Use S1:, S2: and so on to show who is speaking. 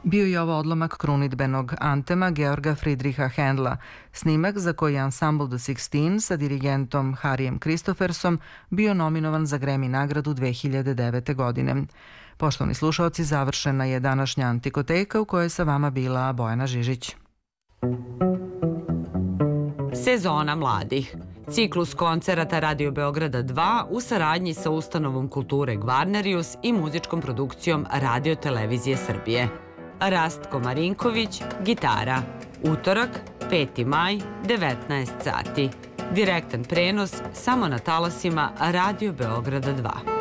S1: Bio je ovo odlomak krunidbenog antema Georga Friedricha Händla, snimak za koji je ansambl The Sixteen sa dirigentom Harijem Christophersom bio nominovan za Grammy nagradu 2009. godine. Poštovani slušaoci, završena je današnja Antikoteka u kojoj je sa vama bila Bojana Žižić.
S2: Sezona mladih. Ciklus koncerata Radio Beograda 2 u saradnji sa Ustanovom kulture Gvarnerius i muzičkom produkcijom Radio Televizije Srbije. Rastko Marinković, gitara. Utorak, 5. maj, 19 sati. Direktan prenos samo na talasima Radio Beograda 2.